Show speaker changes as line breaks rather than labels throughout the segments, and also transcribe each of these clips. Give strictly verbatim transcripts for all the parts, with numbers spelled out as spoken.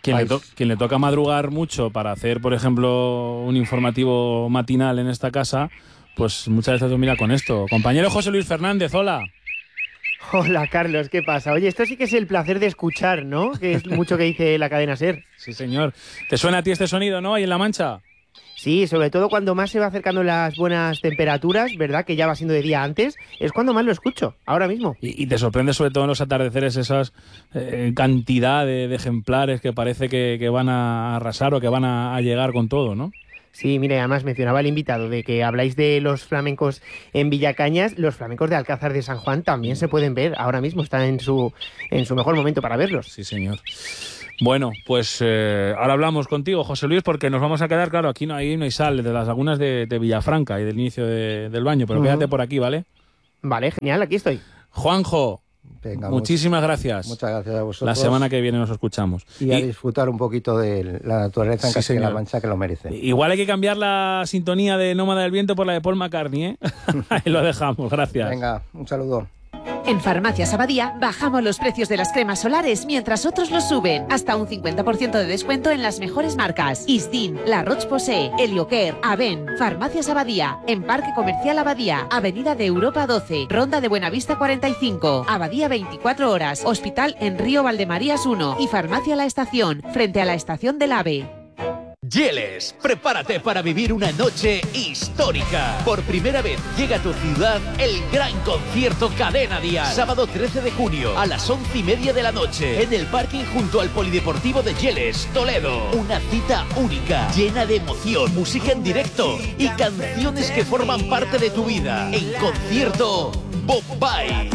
Quien le, to- quien le toca madrugar mucho para hacer, por ejemplo, un informativo matinal en esta casa, pues muchas veces dormirá con esto. Compañero José Luis Fernández, hola.
Hola, Carlos, ¿qué pasa? Oye, esto sí que es el placer de escuchar, ¿no? Que es mucho que dice la cadena SER.
Sí, señor. ¿Te suena a ti este sonido, no? Ahí en La Mancha.
Sí, sobre todo cuando más se va acercando las buenas temperaturas, ¿verdad? Que ya va siendo de día antes, es cuando más lo escucho, ahora mismo.
Y, y te sorprende sobre todo en los atardeceres esas eh, cantidad de, de ejemplares que parece que, que van a arrasar o que van a, a llegar con todo, ¿no?
Sí, mire, además mencionaba el invitado de que habláis de los flamencos en Villacañas, los flamencos de Alcázar de San Juan también se pueden ver, ahora mismo están en su, en su mejor momento para verlos.
Sí, señor. Bueno, pues eh, ahora hablamos contigo, José Luis, porque nos vamos a quedar, claro, aquí no hay, no hay sal, de las lagunas de, de Villafranca y del inicio de, del baño, pero uh-huh. Quédate por aquí, ¿vale?
Vale, genial, aquí estoy.
Juanjo, Venga, muchísimas
much-
gracias.
Muchas gracias a vosotros.
La semana que viene nos escuchamos.
Y a y, disfrutar un poquito de la naturaleza en sí, Castilla-La Mancha, que lo merece.
Igual hay que cambiar la sintonía de Nómada del Viento por la de Paul McCartney, ¿eh? Ahí lo dejamos, gracias.
Venga, un saludo.
En Farmacias Abadía bajamos los precios de las cremas solares mientras otros los suben. Hasta un cincuenta por ciento de descuento en las mejores marcas. Isdin, La Roche-Posay, Helioker, Aven. Farmacias Abadía. En Parque Comercial Abadía. Avenida de Europa doce. Ronda de Buenavista cuarenta y cinco. Abadía veinticuatro horas. Hospital en Río Valdemarías uno. Y Farmacia La Estación. Frente a la Estación del AVE.
Yeles, prepárate para vivir una noche histórica. Por primera vez llega a tu ciudad el gran concierto Cadena Dial. Sábado trece de junio a las once y media de la noche en el parking junto al Polideportivo de Yeles, Toledo. Una cita única, llena de emoción, música en directo y canciones que forman parte de tu vida. En concierto Bombay.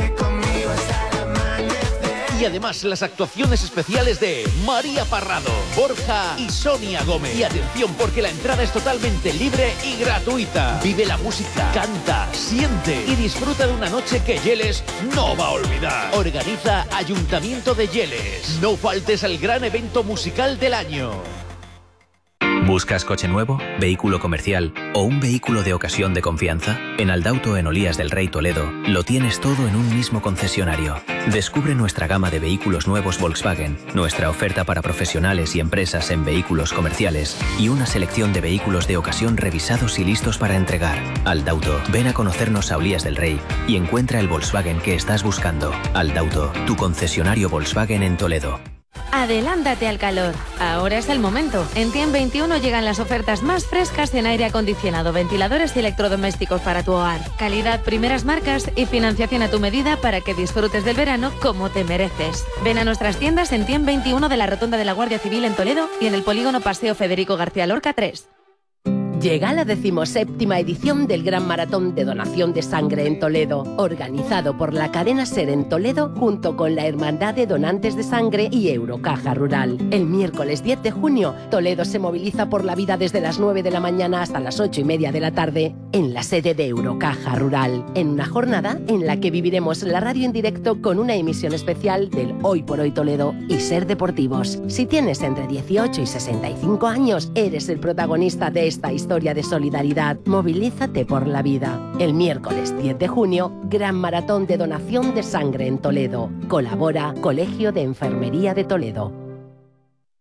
Y además las actuaciones especiales de María Parrado, Borja y Sonia Gómez. Y atención, porque la entrada es totalmente libre y gratuita. Vive la música, canta, siente y disfruta de una noche que Yeles no va a olvidar. Organiza Ayuntamiento de Yeles. No faltes al gran evento musical del año.
¿Buscas coche nuevo, vehículo comercial o un vehículo de ocasión de confianza? En Aldauto en Olías del Rey Toledo lo tienes todo en un mismo concesionario. Descubre nuestra gama de vehículos nuevos Volkswagen, nuestra oferta para profesionales y empresas en vehículos comerciales y una selección de vehículos de ocasión revisados y listos para entregar. Aldauto, ven a conocernos a Olías del Rey y encuentra el Volkswagen que estás buscando. Aldauto, tu concesionario Volkswagen en Toledo.
Adelántate al calor. Ahora es el momento. En Tiem veintiuno llegan las ofertas más frescas en aire acondicionado, ventiladores y electrodomésticos para tu hogar. Calidad, primeras marcas y financiación a tu medida para que disfrutes del verano como te mereces. Ven a nuestras tiendas en Tiem veintiuno de la Rotonda de la Guardia Civil en Toledo y en el Polígono Paseo Federico García Lorca tres.
Llega la decimoséptima edición del Gran Maratón de Donación de Sangre en Toledo, organizado por la cadena SER en Toledo junto con la Hermandad de Donantes de Sangre y Eurocaja Rural. El miércoles diez de junio, Toledo se moviliza por la vida desde las nueve de la mañana hasta las ocho y media de la tarde en la sede de Eurocaja Rural, en una jornada en la que viviremos la radio en directo con una emisión especial del Hoy por Hoy Toledo y SER Deportivos. Si tienes entre dieciocho y sesenta y cinco años, eres el protagonista de esta historia de solidaridad. Movilízate por la vida. El miércoles diez de junio, Gran Maratón de Donación de Sangre en Toledo. Colabora Colegio de Enfermería de Toledo.